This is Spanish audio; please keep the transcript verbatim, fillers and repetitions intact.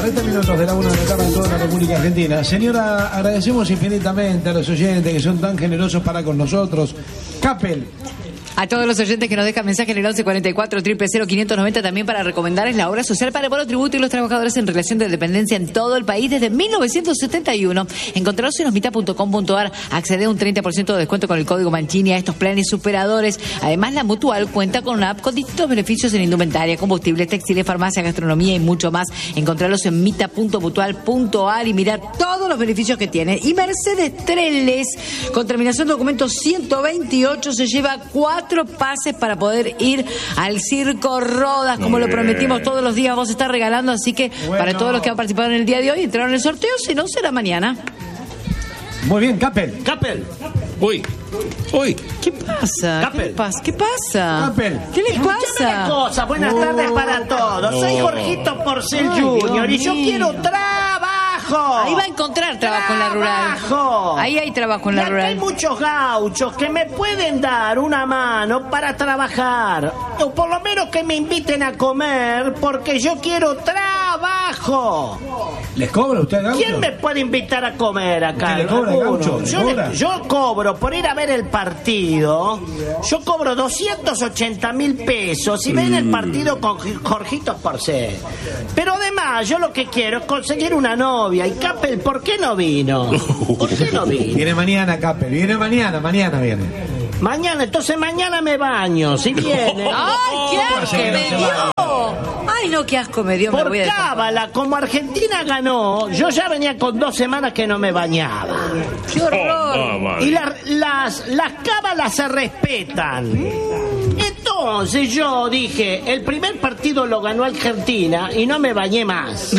cuarenta minutos de la una de la tarde en toda la República Argentina. Señora, agradecemos infinitamente a los oyentes que son tan generosos para con nosotros. Capel. A todos los oyentes que nos dejan mensaje en el once cuarenta y cuatro, cero cero cero, quinientos noventa también para recomendarles la obra social para el bono tributo y los trabajadores en relación de dependencia en todo el país desde mil novecientos setenta y uno. Encontraros en osmita punto com punto ar, accede a un treinta por ciento de descuento con el código Mancini a estos planes superadores. Además, la Mutual cuenta con una app con distintos beneficios en indumentaria, combustibles, textiles, farmacia, gastronomía y mucho más. Encontrarlos en mita punto mutual punto ar y mirar todos los beneficios que tiene. Y Mercedes Treles, con terminación de documento ciento veintiocho, se lleva cuatro Cuatro pases para poder ir al Circo Rodas, como lo prometimos todos los días. Vos estás regalando, así que bueno, para todos los que han participado en el día de hoy, entraron en el sorteo, si no, será mañana. Muy bien, Capel. Capel. Uy. Uy. ¿Qué pasa? Capel. ¿Qué pasa? ¿Qué pasa? Capel. ¿Qué les Escuchame pasa? una cosa. Buenas Oh, tardes para todos. no. Soy Jorgito Porcel Ay, junior y Dios yo mío. quiero trabajo. Ahí va a encontrar trabajo en la rural. Trabajo. Ahí hay trabajo en Y la acá rural. hay muchos gauchos que me pueden dar una mano para trabajar. O por lo menos que me inviten a comer, porque yo quiero trabajo. ¿Les cobra usted, gaucho? ¿Quién me puede invitar a comer acá? ¿Usted le cobra, ¿Alguno? gaucho? ¿Le Yo, le- cobra? yo cobro por ir a ver el partido. Yo cobro doscientos ochenta mil pesos y ven el partido con Jorgito Porcel. Pero además, yo lo que quiero es conseguir una novia. Y Capel, ¿por qué no vino? ¿Por qué no vino? Viene mañana, Capel. Viene mañana, mañana viene. Mañana, entonces mañana me baño, si viene. ¡Ay, qué asco Sí, me no se dio! ¡Ay, no, qué asco me dio! Me Por voy a descom- cábala, como Argentina ganó, yo ya venía con dos semanas que no me bañaba. ¡Qué horror! Y la- las, las cábalas se respetan. Entonces yo dije, el primer partido lo ganó Argentina y no me bañé más.